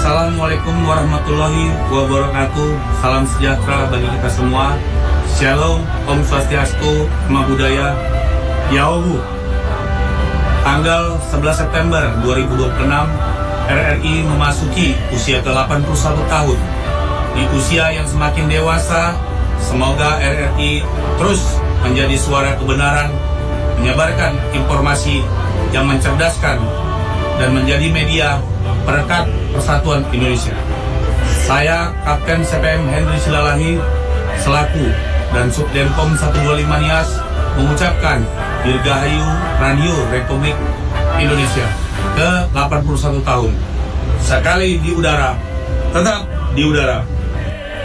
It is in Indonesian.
Assalamualaikum warahmatullahi wabarakatuh. Salam sejahtera bagi kita semua. Shalom, Om Swastiastu, Namo Buddhaya. Yaobu. Tanggal 11 September 2026, RRI memasuki usia ke-81 tahun. Di usia yang semakin dewasa, semoga RRI terus menjadi suara kebenaran, menyebarkan informasi yang mencerdaskan, dan menjadi media perekat persatuan Indonesia. Saya Kapten CPM Henry Silalahi selaku dan Subdenpom 125 Nias mengucapkan Dirgahayu Radio Republik Indonesia ke 81 tahun. Sekali di udara, tetap di udara.